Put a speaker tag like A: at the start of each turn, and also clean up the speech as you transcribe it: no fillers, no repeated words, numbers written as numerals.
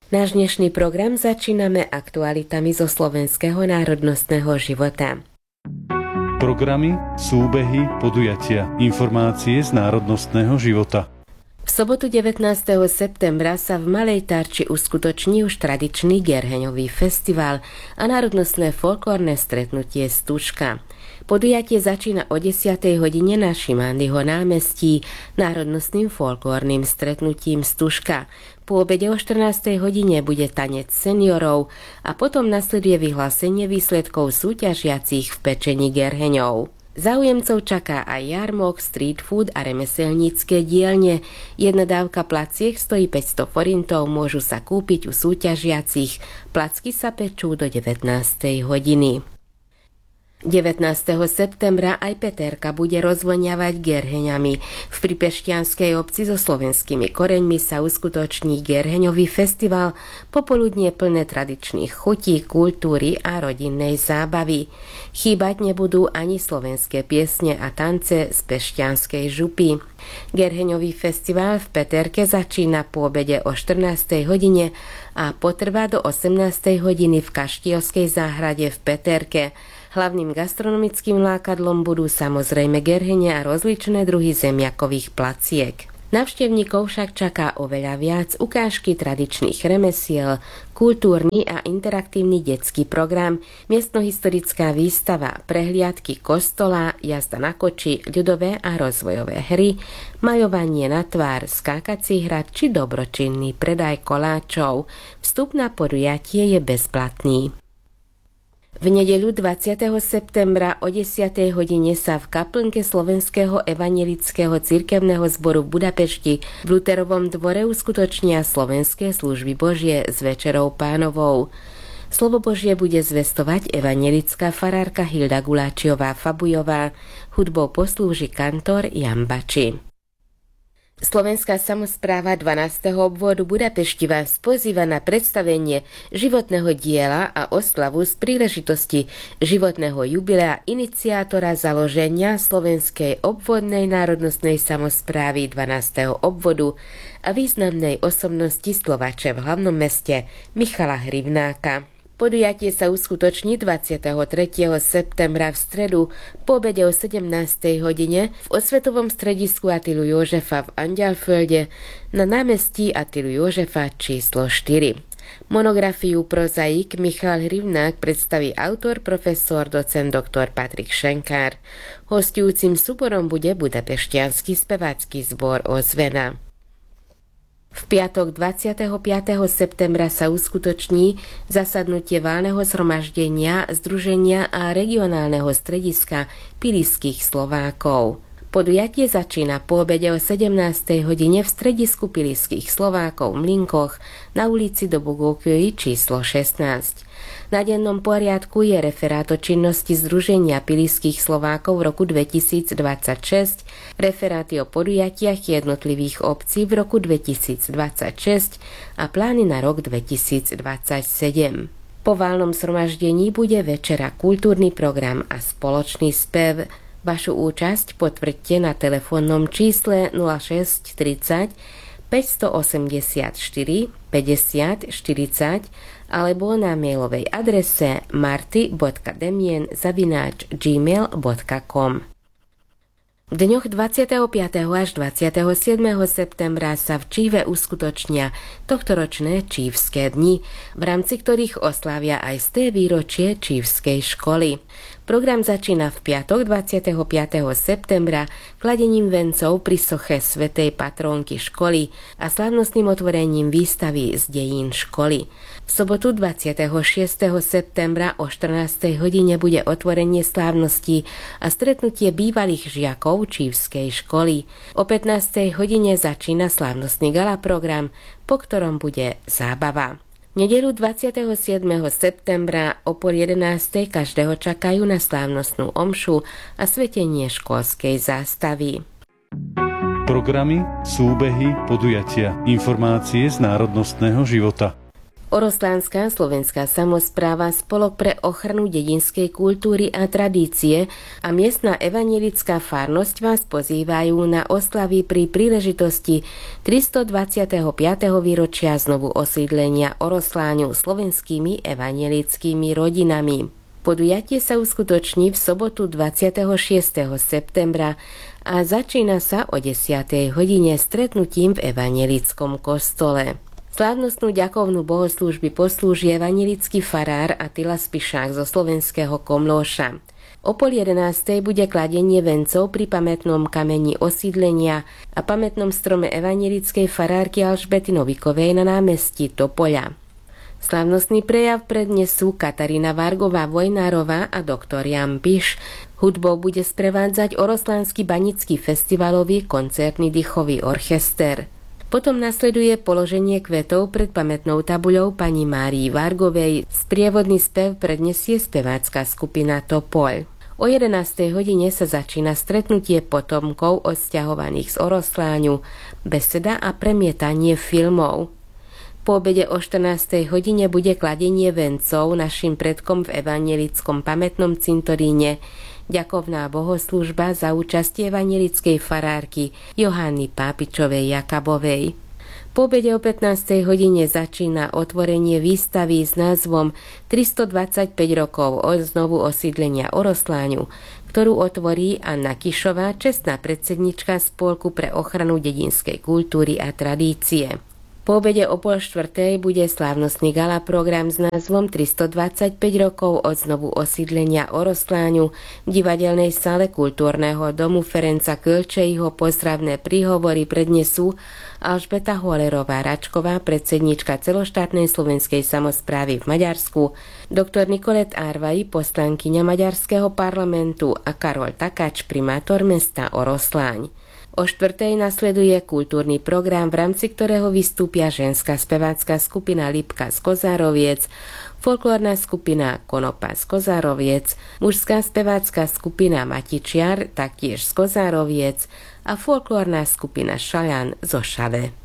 A: Náš dnešný program začíname aktualitami zo slovenského národnostného života.
B: Programy, súbehy, podujatia, informácie z národnostného života.
A: V sobotu 19. septembra sa v Malej Tarči uskutoční už tradičný Gerheňový festival a národnostné folklórne stretnutie Stužka. Podujatie začína o 10. hodine na Šimandyho námestí národnostným folklórnym stretnutím Stužka. Po obede o 14. hodine bude tanec seniorov a potom nasleduje vyhlásenie výsledkov súťažiacich v pečení gerheňov. Záujemcov čaká aj jarmok, street food a remeselnícke dielne. Jedna dávka placiek stojí 500 forintov, môžu sa kúpiť u súťažiacich. Placky sa pečú do 19. hodiny. 19. septembra aj Peterka bude rozvoňavať gerheňami. V pripešťanskej obci so slovenskými koreňmi sa uskutoční Gerheňový festival, popoludnie plné tradičných chutí, kultúry a rodinnej zábavy. Chýbať nebudú ani slovenské piesne a tance z pešťanskej župy. Gerheňový festival v Peterke začína po obede o 14. hodine a potrvá do 18. hodiny v Kaštielskej záhrade v Peterke. Hlavným gastronomickým lákadlom budú samozrejme gerhene a rozličné druhy zemiakových placiek. Návštevníkov však čaká oveľa viac: ukážky tradičných remesiel, kultúrny a interaktívny detský program, miestnohistorická výstava, prehliadky kostola, jazda na koči, ľudové a rozvojové hry, maľovanie na tvár, skákací hrad či dobročinný predaj koláčov. Vstup na podujatie je bezplatný. V nedeľu 20. septembra o 10. hodine sa v kaplnke Slovenského evanjelického cirkevného zboru v Budapešti v Luterovom dvore uskutočnia slovenské služby Božie s Večerou Pánovou. Slovo Božie bude zvestovať evanjelická farárka Hilda Guláčiová-Fabujová, hudbou poslúži kantor Jan Bači. Slovenská samospráva 12. obvodu Budapešti vás pozýva na predstavenie životného diela a oslavu z príležitosti životného jubilea iniciátora založenia Slovenskej obvodnej národnostnej samosprávy 12. obvodu a významnej osobnosti Slovače v hlavnom meste Michala Hrivnáka. Podujatie sa uskutoční 23. septembra v stredu po obede o 17. hodine v osvetovom stredisku Attilu Jožefa v Anďalfölde na námestí Attilu Jožefa číslo 4. Monografiu prozaik Michal Hrivnák predstaví autor, profesor, docent dr. Patrik Šenkár. Hostujúcim súborom bude budapešťanský spevácky zbor Ozvena. V piatok 25. septembra sa uskutoční zasadnutie valného zhromaždenia Združenia a regionálneho strediska Pilisských Slovákov. Podujatie začína po obede o 17. hodine v stredisku Pilisských Slovákov v Mlynkoch na ulici Dobogókyoji číslo 16. Na dennom poriadku je referát o činnosti Združenia Pilisských Slovákov v roku 2026, referáty o podujatiach jednotlivých obcí v roku 2026 a plány na rok 2027. Po valnom zhromaždení bude večera, kultúrny program a spoločný spev. Vašu účasť potvrďte na telefónnom čísle 06 30 584 50 40 alebo na mailovej adrese marty.demien@gmail.com. V dňoch 25. až 27. septembra sa v Číve uskutočnia tohtoročné Čívske dni, v rámci ktorých oslávia aj 100. výročie Čívskej školy. Program začína v piatok 25. septembra kladením vencov pri soche svätej patrónky školy a slávnostným otvorením výstavy z dejín školy. V sobotu 26. septembra o 14. hodine bude otvorenie slávnosti a stretnutie bývalých žiakov Čívskej školy. O 15. hodine začína slávnostný gala program, po ktorom bude zábava. Nedeľu 27. septembra o 11. každého čakajú na slávnostnú omšu a svetenie školskej zástavy.
B: Programy, súbehy, podujatia, informácie z národnostného života.
A: Oroslánska slovenská samospráva, Spolok pre ochranu dedinskej kultúry a tradície a miestna evanjelická farnosť vás pozývajú na oslavy pri príležitosti 325. výročia znovu osídlenia Orosláňu slovenskými evanjelickými rodinami. Podujatie sa uskutoční v sobotu 26. septembra a začína sa o 10. hodine stretnutím v evanjelickom kostole. Slávnostnú ďakovnú bohoslúžby poslúži evanjelický farár Attila Spišák zo slovenského Komlóša. O 10:30 bude kladenie vencov pri pamätnom kameni osídlenia a pamätnom strome evanjelickej farárky Alžbety Novikovej na námestí Topoľa. Slávnostný prejav prednesú Katarína Vargová Vojnárová a doktor Jan Piš. Hudbou bude sprevádzať Oroslánsky banický festivalový koncertný dýchový orchester. Potom nasleduje položenie kvetov pred pamätnou tabuľou pani Márii Vargovej. Sprievodný spev prednesie spevácka skupina Topoľ. O 11. hodine sa začína stretnutie potomkov odsťahovaných z Orosláňu, beseda a premietanie filmov. Po obede o 14. hodine bude kladenie vencov našim predkom v evanjelickom pamätnom cintoríne, ďakovná bohoslúžba za účastie evanjelickej farárky Johany Pápičovej Jakabovej. Po obede o 15. hodine začína otvorenie výstavy s názvom 325 rokov od znovu osídlenia Orosláňu, ktorú otvorí Anna Kišová, čestná predsednička Spolku pre ochranu dedinskej kultúry a tradície. Po obede o 3:30 bude slávnostný gala program s názvom 325 rokov od znovu osídlenia Orosláňu v divadelnej sále kultúrneho domu Ferenca Kölcseiho. Pozdravné príhovory prednesú Alžbeta Holerová-Račková, predsednička celoštátnej slovenskej samosprávy v Maďarsku, doktor Nicolet Arvai, poslankyňa Maďarského parlamentu a Karol Takáč, primátor mesta Orosláň. O 4:00 nasleduje kultúrny program, v rámci ktorého vystúpia ženská spevácka skupina Lipka z Kozároviec, folklórna skupina Konopa z Kozároviec, mužská spevácka skupina Matičiar, taktiež z Kozároviec a folklórna skupina Šaľan zo Šale.